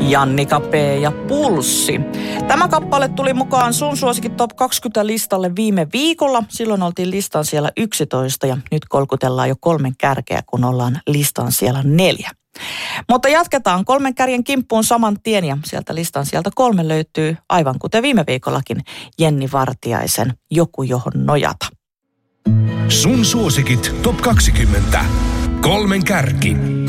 Jannika P. ja Pulssi. Tämä kappale tuli mukaan sun suosikin Top 20 listalle viime viikolla. Silloin oltiin listan siellä 11 ja nyt kolkutellaan jo 3 kärkeä, kun ollaan listan siellä 4. Mutta jatketaan 3 kärjen kimppuun saman tien ja sieltä listan sieltä 3 löytyy aivan kuten viime viikollakin Jenni Vartiaisen Joku johon nojata. Sun suosikit Top 20. 3 kärki.